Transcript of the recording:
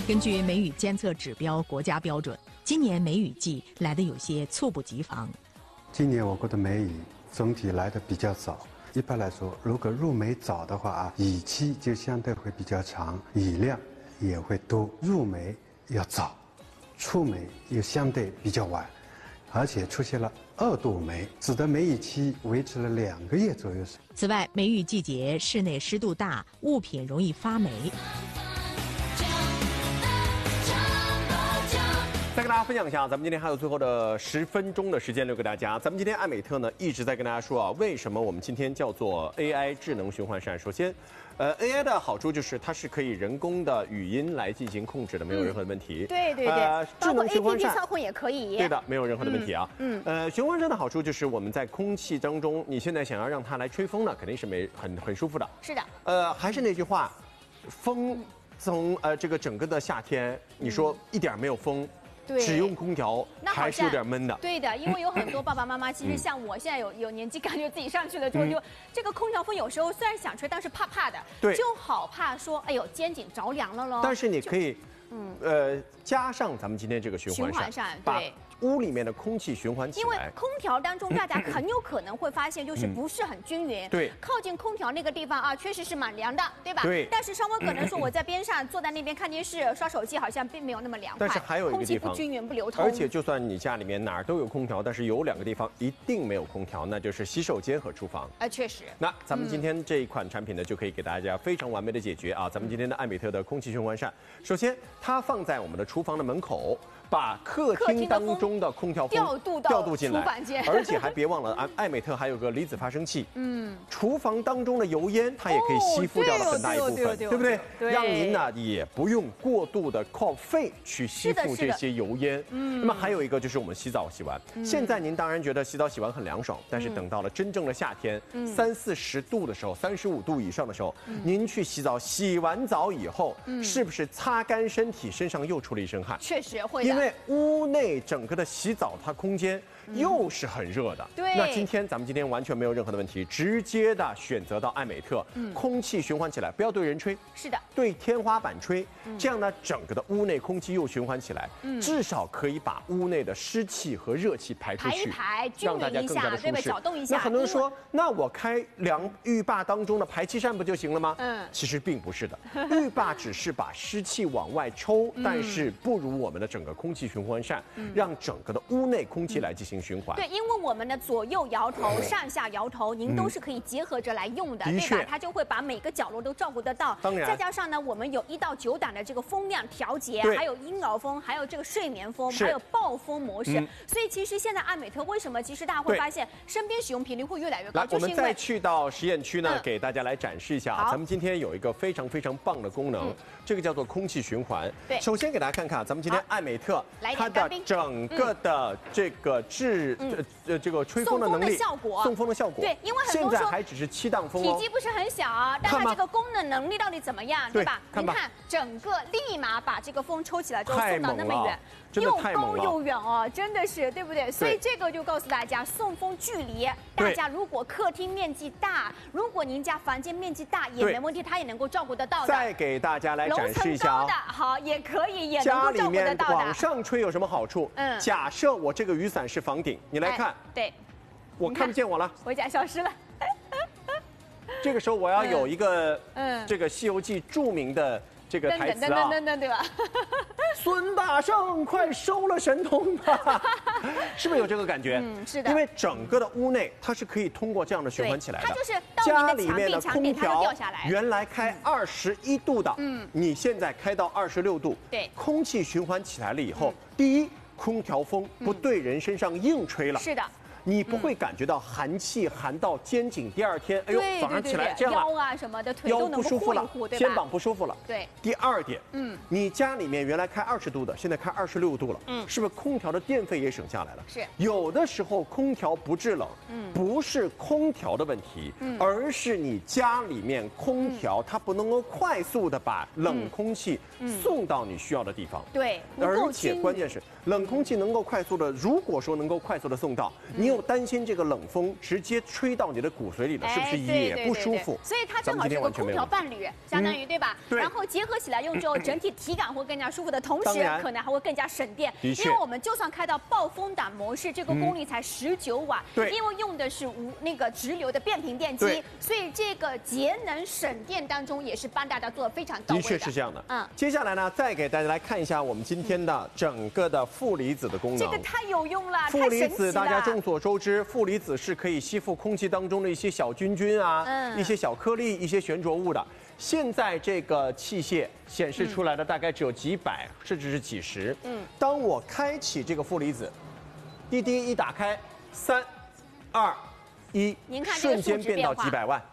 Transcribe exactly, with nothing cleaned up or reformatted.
根据梅雨监测指标国家标准，今年梅雨季来得有些猝不及防。 今年我国的梅雨总体来得比较早。一般来说，如果入梅早的话啊，雨期就相对会比较长，雨量也会多。入梅要早，出梅又相对比较晚，而且出现了二度梅，使得梅雨期维持了两个月左右。 此外，梅雨季节室内湿度大，物品容易发霉。 再跟大家分享一下，咱们今天还有最后的十分钟的时间留给大家。咱们今天艾美特呢一直在跟大家说啊，为什么我们今天叫做 A I 智能循环扇？首先，呃 ，A I 的好处就是它是可以人工的语音来进行控制的，没有任何的问题。 嗯、对对对， 呃，智能循环扇操控也可以。 对的，没有任何的问题啊。 嗯， 嗯呃，循环扇的好处就是我们在空气当中，你现在想要让它来吹风呢，肯定是没很很舒服的。 是的。 呃，还是那句话，风从呃这个整个的夏天，你说一点没有风。只用空调还是有点闷的。 对的，因为有很多爸爸妈妈，其实像我现在有有年纪，感觉自己上去了之后，就这个空调风有时候虽然想吹，但是怕怕的， 对， 就好怕说，哎呦，肩颈着凉了喽。 但是你可以，嗯，呃，加上咱们今天这个循环扇， 循环扇对。 屋里面的空气循环起来， 因为空调当中，大家很有可能会发现，就是不是很均匀。 对， 靠近空调那个地方啊，确实是蛮凉的，对吧？ 对。 但是稍微可能说我在边上坐在那边看电视、刷手机，好像并没有那么凉快。 但是还有一个地方， 空气不均匀、不流通。 而且就算你家里面哪儿都有空调，但是有两个地方一定没有空调，那就是洗手间和厨房。 啊，确实。 那咱们今天这一款产品呢，就可以给大家非常完美的解决啊。咱们今天的艾美特的空气循环扇，首先它放在我们的厨房的门口。把客厅当中的空调风调度到调度进来，而且还别忘了，艾艾美特还有个离子发生器，嗯，厨房当中的油烟它也可以吸附掉了很大一部分，对不对？让您呢也不用过度的靠肺去吸附这些油烟。嗯，那么还有一个就是我们洗澡洗完，现在您当然觉得洗澡洗完很凉爽，但是等到了真正的夏天，三四十度的时候，三十五度以上的时候，您去洗澡，洗完澡以后，是不是擦干身体，身上又出了一身汗？ 确实会的。 因为屋内整个的洗澡，它空间又是很热的。 对。 那今天咱们今天完全没有任何的问题，直接的选择到艾美特，嗯，空气循环起来，不要对人吹， 是的， 对天花板吹，这样呢，整个的屋内空气又循环起来，嗯，至少可以把屋内的湿气和热气排出去， 排一排， 让大家更加的舒适。 搅动一下。 那很多人说，那我开凉浴霸当中的排气扇不就行了吗？ 嗯， 其实并不是的，浴霸只是把湿气往外抽，但是不如我们的整个空气循环扇，让整个的屋内空气来进行循环。 对，因为我们的左右摇头、上下摇头，您都是可以结合着来用的，对吧？它就会把每个角落都照顾得到。 当然， 再加上呢，我们有一到九档的这个风量调节，还有婴儿风，还有这个睡眠风，还有暴风模式。所以其实现在艾美特为什么？其实大家会发现身边使用频率会越来越高。 来，我们再去到实验区呢，给大家来展示一下。咱们今天有一个非常非常棒的功能，这个叫做空气循环。 对， 首先给大家看看，咱们今天艾美特它的整个的这个制呃呃这个吹风的能力， 效果， 送风的效果。 对，因为很多现在还只是七档风哦， 体积不是很小啊，但它这个功能能力到底怎么样，对吧？您看，整个立马把这个风抽起来之后送到那么远，又高又远哦，真的是，对不对？所以这个就告诉大家，送风距离，大家如果客厅面积大，如果您家房间面积大也没问题，它也能够照顾得到的。 再给大家来展示一下啊， 好，也可以，也能够照顾得到的。 往上吹有什么好处？嗯，假设我这个雨伞是房顶，你来看， 对， 我看不见我了， 我家消失了。 这个时候我要有一个，嗯，这个《西游记》著名的这个台词啊， 噔噔噔噔，对吧？ 孙大圣，快收了神通吧！是不是有这个感觉？ 嗯，是的。 因为整个的屋内它是可以通过这样的循环起来的。 它就是家里面的空调掉下来， 原来开二十一度的，嗯，你现在开到二十六度， 对， 空气循环起来了以后，第一，空调风不对人身上硬吹了， 是的。 你不会感觉到寒气寒到肩颈，第二天，哎呦，早上起来这样了， 腰啊什么的，腿都能不舒服了，肩膀不舒服了。 对。 第二点，嗯，你家里面原来开二十度的，现在开二十六度了，嗯，是不是空调的电费也省下来了？ 是。 有的时候空调不制冷，嗯，不是空调的问题，嗯，而是你家里面空调它不能够快速的把冷空气送到你需要的地方。 对。 而且关键是冷空气能够快速的，如果说能够快速的送到，你有又担心这个冷风直接吹到你的骨髓里了，是不是也不舒服？ 所以它正好是个空调伴侣，相当于对吧？ 对。 然后结合起来用之后，整体体感会更加舒服的同时，可能还会更加省电。因为我们就算开到暴风挡模式，这个功率才十九瓦， 对， 因为用的是无那个直流的变频电机，所以这个节能省电当中也是帮大家做的非常到位的。 的确是这样的。嗯。接下来呢，再给大家来看一下我们今天的整个的负离子的功能。 这个太有用了， 负离子大家众所周知，负离子是可以吸附空气当中的一些小菌菌啊，嗯、一些小颗粒、一些悬浊物的。现在这个器械显示出来的大概只有几百，嗯、甚至是几十。嗯，当我开启这个负离子，滴滴一打开，三、二、一， 您看瞬间变到几百万。